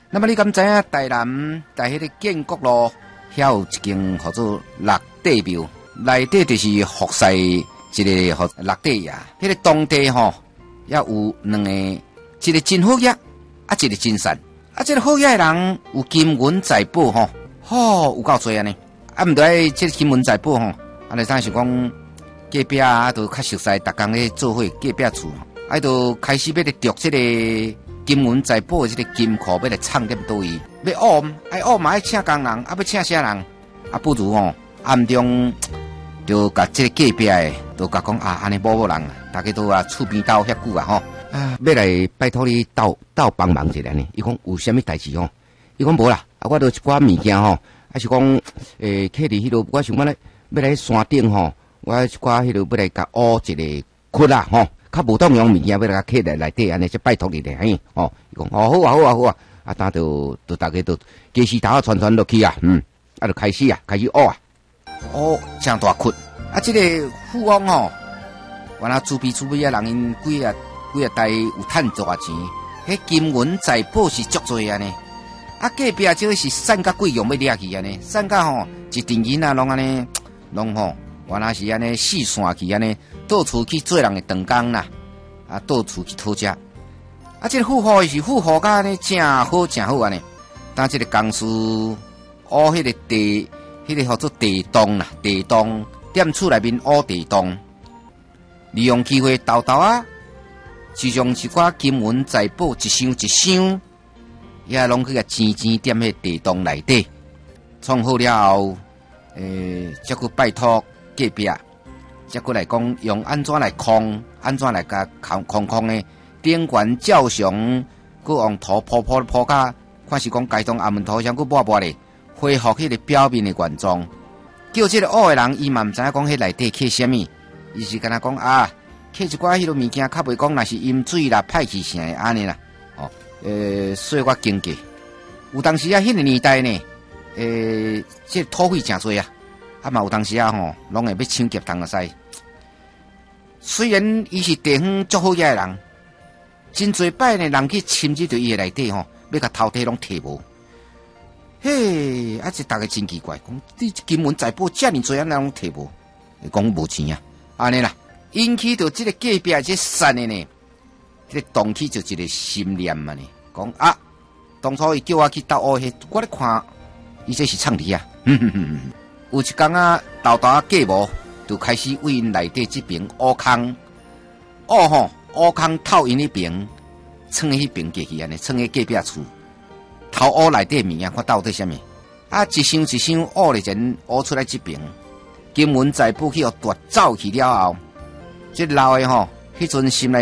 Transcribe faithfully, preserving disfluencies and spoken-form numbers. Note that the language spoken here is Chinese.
那么你敢知影台南在迄个建国路遐有一间叫做六地庙，内底就是服侍一个和六地爷。迄个当地吼也有两个，一个真好业，啊一个真善。啊，这个好业的人有金银财宝吼，吼有够多安尼。啊，毋对，这个金银财宝吼，安尼当是讲隔壁啊，都较熟悉，逐工咧做伙隔壁厝，啊，都开始要来夺这个金银财宝的这个金库，要来藏点倒位，要挖，爱挖嘛爱请工人，啊要请啥人？啊，不如吼暗中就甲这个隔壁的，就甲讲啊，安尼某某人，大家都啊厝边斗遐久啊吼，啊，要来拜托你斗斗帮忙一下呢。伊讲有啥物代志吼？伊讲无啦，啊，我都一寡物件吼，还是讲诶，摕伫迄落，我想讲咧，要来山顶吼。我一寡迄落要来甲挖一个窟啦吼，较无当用物件要来甲刻来内底，安尼就拜托你咧，嘿，哦，伊讲哦好啊好啊好啊，啊，当就就大家都继续打传传落去啊，嗯，啊，就开始啊，开始挖啊，挖真大窟，啊，这个富翁吼，原来厝边厝边啊人因几啊几啊代有趁大钱，迄金银财宝是足多安尼，啊，隔壁这个是散甲贵用要掠去安尼，散甲吼一阵银啊拢安尼，拢吼。原来是安尼四散去安尼，到处去做人的长工啦，啊，到处去讨食。啊，这个富户是富户甲安尼真好真好安尼。当这个工师挖迄个地，迄、那个叫做地洞啦，地洞踮厝内面挖地洞，利用机会豆豆啊，就将一寡金银财宝一箱一箱，也拢去甲钱钱踮迄地洞内底，创好了后，诶、欸，再去拜托。隔壁，再过来讲用安怎来控，安怎来甲控控控的顶悬照相，佮用土铺铺铺甲，看是讲该当暗门土上佮抹抹咧，恢复迄个表面的原状。叫这个学的人，伊嘛毋知影讲迄内底刻什么，伊是敢若讲啊，刻一寡迄落物件，较袂讲若是阴水啦、歹气啥的安尼啦。哦，呃，岁月经过，有当时啊，迄个年代呢，诶、呃，这个土匪诚多啊。啊嘛有当时啊吼，拢会要抢劫通个使。虽然伊是地方足好嘢人，真侪摆呢人去侵入到伊个内底吼，要甲偷摕拢摕无。嘿，啊这大家真奇怪，讲你金银财宝遮尔侪，安拢摕无？讲无钱啊，安尼啦，引起到即个隔壁这山的呢，这个动起就一个心念嘛呢，讲啊，当初伊叫我去斗乌迄，我咧看，伊这是创治啊，哼哼哼。有一天啊，豆豆啊过无，就开始为因内底这边挖坑，挖吼挖坑透因那边，藏迄边过去安尼，藏喺隔壁厝，偷挖内底物件，看到底什么？啊，一箱一箱挖了前挖出来这边，金银财宝去互夺走去了后，这老的吼，迄阵心内